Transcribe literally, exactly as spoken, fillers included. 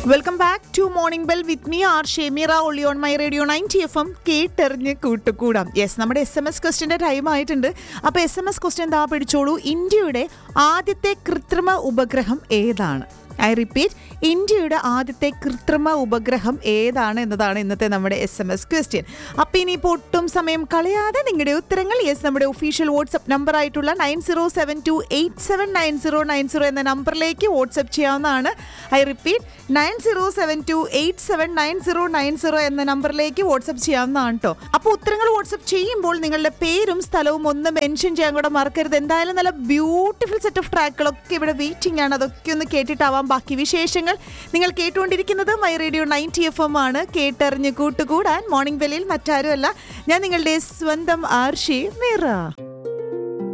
Welcome back to morning bell with me R Shemeera ഒളി on my radio ninety F M കേട്ടെറിഞ്ഞ് കൂട്ടുകൂടാം. Yes, നമ്മുടെ S M S ക്വസ്റ്റിൻ്റെ time ആയിട്ടുണ്ട്. അപ്പോൾ S M S question എന്താ പിടിച്ചോളൂ. ഇന്ത്യയുടെ ആദ്യത്തെ കൃത്രിമ ഉപഗ്രഹം ഏതാണ്? ഐ റിപ്പീറ്റ്, ഇന്ത്യയുടെ ആദ്യത്തെ കൃത്രിമ ഉപഗ്രഹം ഏതാണ് എന്നതാണ് ഇന്നത്തെ നമ്മുടെ എസ് എം എസ് ക്വസ്റ്റ്യൻ. അപ്പോൾ ഇനിയിപ്പോൾ ഒട്ടും സമയം കളയാതെ നിങ്ങളുടെ ഉത്തരങ്ങൾ യെസ് നമ്മുടെ ഒഫീഷ്യൽ വാട്സപ്പ് നമ്പർ ആയിട്ടുള്ള nine zero seven to eight seven nine zero nine zero എന്ന നമ്പറിലേക്ക് വാട്സപ്പ് ചെയ്യാവുന്നതാണ്. I repeat, nine zero seven to eight seven nine zero nine zero എന്ന നമ്പറിലേക്ക് വാട്സപ്പ് ചെയ്യാവുന്നതാണ് കേട്ടോ. അപ്പോൾ ഉത്തരങ്ങൾ വാട്സപ്പ് ചെയ്യുമ്പോൾ നിങ്ങളുടെ പേരും സ്ഥലവും ഒന്ന് മെൻഷൻ ചെയ്യാൻ കൂടെ മറക്കരുത്. എന്തായാലും നല്ല ബ്യൂട്ടിഫുൾ സെറ്റ് ഓഫ് ട്രാക്കുകളൊക്കെ ഇവിടെ വെയിറ്റിംഗ് ആണ്. അതൊക്കെ ഒന്ന് കേട്ടിട്ടാവാം ബാക്കി വിശേഷങ്ങൾ. നിങ്ങൾ കേട്ടുകൊണ്ടിരിക്കുന്നത് my radio ninety F M ആണ്. കേട്ടറിഞ്ഞ് കൂട്ടുകൂടാൻ മോർണിംഗ് വെല്ലിൽ മറ്റാരുമല്ല, ഞാൻ നിങ്ങളുടെ സ്വന്തം ആർഷി മീറ.